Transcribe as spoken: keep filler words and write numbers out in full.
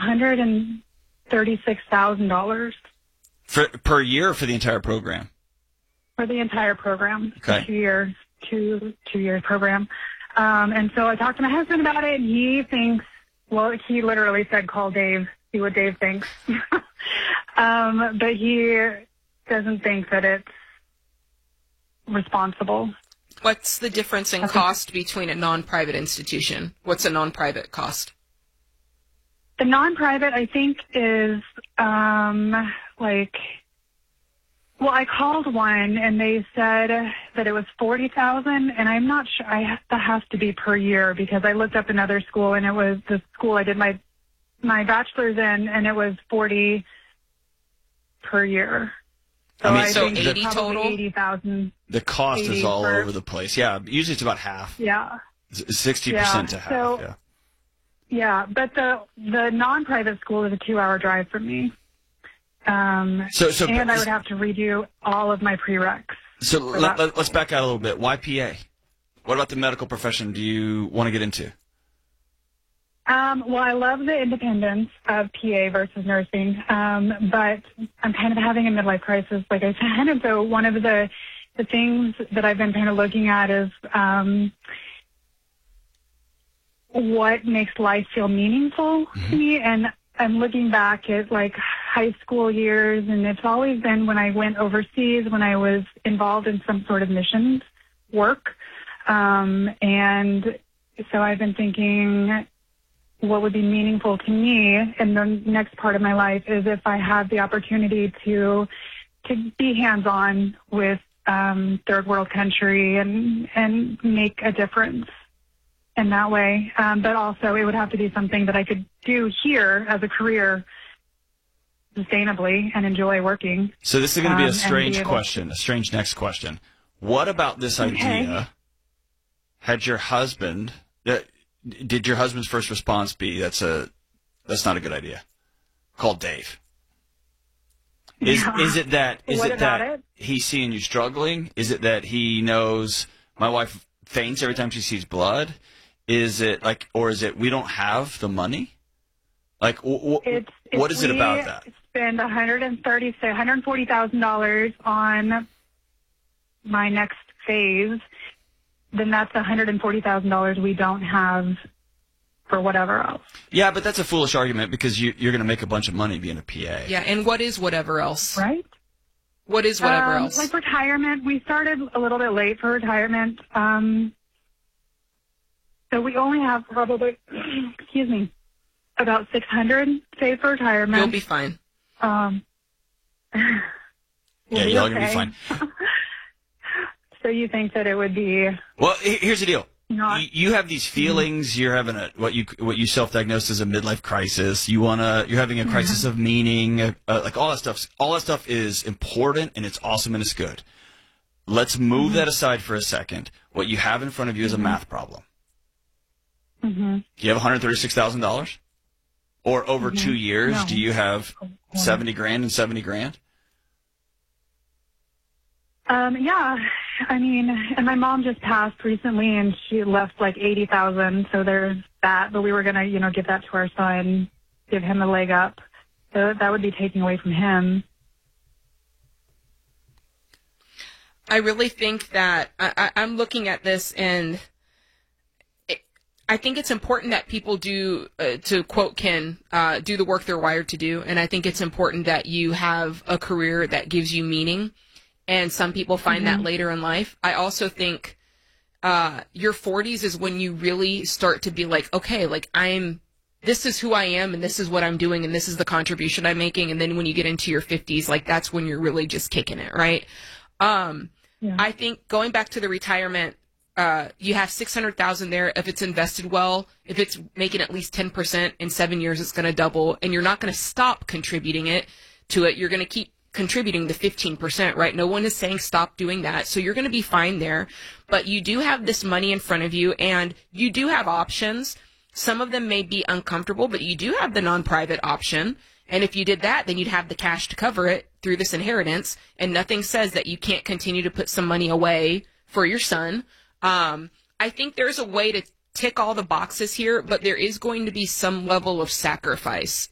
hundred thirty-six thousand dollars. For, per year or for the entire program? For the entire program. Okay. Two years, two, two years program. Um, and so I talked to my husband about it, and he thinks, well, he literally said, call Dave, see what Dave thinks. um, but he doesn't think that it's responsible. What's the difference in cost between a non-private institution? What's a non-private cost? The non-private, I think, is um, like, well, I called one and they said that it was forty thousand, and I'm not sure. I that has to be per year because I looked up another school and it was the school I did my my bachelor's in, and it was forty per year. So I mean, I so think eighty it's total? eighty thousand. The cost eighty is all per- over the place. Yeah, usually it's about half. Yeah. sixty percent Yeah, to half, so- yeah. Yeah, but the the non-private school is a two-hour drive from me. Um, So, so, and I would have to redo all of my prereqs. so for let, that let, let's school. back out a little bit. Why P A? What about the medical profession do you want to get into? Um, well, I love the independence of P A versus nursing, um, but I'm kind of having a midlife crisis, like I said. And so one of the the things that I've been kind of looking at is um, what makes life feel meaningful Mm-hmm. to me. And I'm looking back at like high school years, and it's always been when I went overseas, when I was involved in some sort of missions work. Um, and so I've been thinking, what would be meaningful to me in the next part of my life is if I have the opportunity to to be hands-on with um, third world country and and make a difference in that way. Um, but also, it would have to be something that I could do here as a career sustainably and enjoy working. So this is going to be Um, a and strange be able question, a strange next question. What about this Okay. idea had your husband, uh, did your husband's first response be, that's a, that's not a good idea? Call Dave. Is Yeah. is it that is What it about that it? he's seeing you struggling? Is it that he knows my wife faints every time she sees blood? Is it like, or is it we don't have the money? Like, w- w- It's, what if is it we about that? Spend one hundred thirty, one hundred forty thousand dollars on my next phase, then that's one hundred forty thousand dollars we don't have for whatever else. Yeah, but that's a foolish argument because you, you're going to make a bunch of money being a P A. Yeah, and what is whatever else? Right? What is whatever um, else? Like retirement, we started a little bit late for retirement. Um, so we only have probably, excuse me, about six hundred saved for retirement. You'll be fine. Um, we'll Yeah, be y'all gonna be okay. fine. So you think that it would be Well, he- here's the deal. not? You, you have these feelings. You're having a what you what you self-diagnosed as a midlife crisis. You wanna you're having a crisis of meaning. Uh, like all that stuff. All that stuff is important and it's awesome and it's good. Let's move Mm-hmm. that aside for a second. What you have in front of you is a math problem. Mm-hmm. Do you have one hundred thirty-six thousand dollars? Or over Mhm. two years, No. do you have Oh, seventy grand and seventy grand? Um, yeah, I mean, and my mom just passed recently, and she left like eighty thousand. So there's that. But we were gonna, you know, give that to our son, give him a leg up. So that would be taking away from him. I really think that I, I, I'm looking at this, and it, I think it's important that people do, uh, to quote Ken, uh, do the work they're wired to do. And I think it's important that you have a career that gives you meaning. And some people find Mm-hmm. that later in life. I also think uh, your forties is when you really start to be like, okay, like I'm, this is who I am, and this is what I'm doing, and this is the contribution I'm making. And then when you get into your fifties, like that's when you're really just kicking it, right? Um, Yeah. I think going back to the retirement, uh, you have six hundred thousand there. If it's invested well, if it's making at least ten percent in seven years, it's going to double, and you're not going to stop contributing it to it. You're going to keep contributing the fifteen percent, right? No one is saying stop doing that. So you're going to be fine there, but you do have this money in front of you, and you do have options. Some of them may be uncomfortable, but you do have the non-private option. And if you did that, then you'd have the cash to cover it through this inheritance. And nothing says that you can't continue to put some money away for your son. Um, I think there's a way to tick all the boxes here, but there is going to be some level of sacrifice